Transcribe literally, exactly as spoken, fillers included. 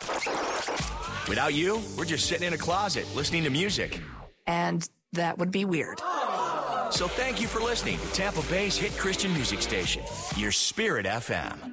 Without you, we're just sitting in a closet listening to music. And that would be weird. So thank you for listening to Tampa Bay's hit Christian music station, Your Spirit F M.